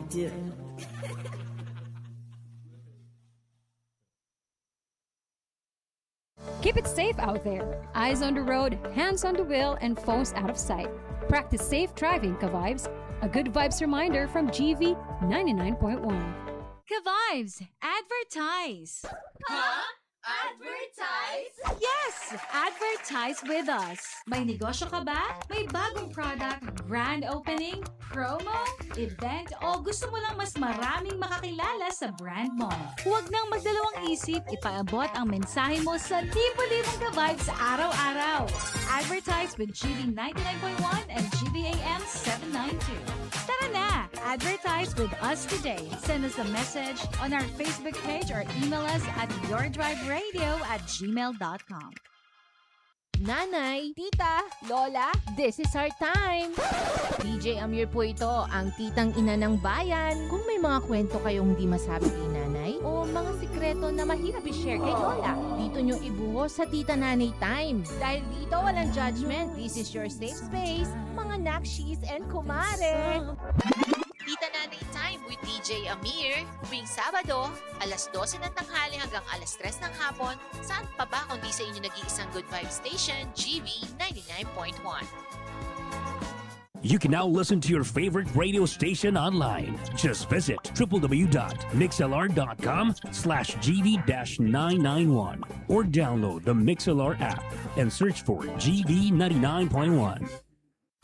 do. Keep it safe out there. Eyes on the road, hands on the wheel, and phones out of sight. Practice safe driving, Ka-Vibes. A good vibes reminder from GV 99.1. Ka-Vibes, advertise! Huh? Advertise? Yes! Advertise with us! May negosyo ka ba? May bagong product, grand opening, promo, event, o gusto mo lang mas maraming makakilala sa brand mo? Huwag nang magdalawang isip, ipaabot ang mensahe mo sa libo-libong ka-vibes araw-araw. Advertise with GB 99.1 and GBAM 792. Tara na! Advertise with us today. Send us a message on our Facebook page or email us at yourdriveradio@gmail.com. Nanay, tita, lola, this is our time! DJ Amir po ito, ang titang ina ng bayan. Kung may mga kwento kayong di masabi kay nanay o mga sikreto na mahirap i-share kay lola, dito nyo ibuhos sa Tita Nanay Time. Dahil dito walang judgment, this is your safe space, mga nakshis and kumare. Tita Nanay Time with DJ Amir, tuwing Sabado, alas 12 ng tanghali hanggang alas 3 ng hapon, saan pa ba kundi sa inyo nag-iisang Good Vibe Station, GV 99.1. You can now listen to your favorite radio station online. Just visit www.mixlr.com/GV-991 or download the MixLR app and search for GV 99.1.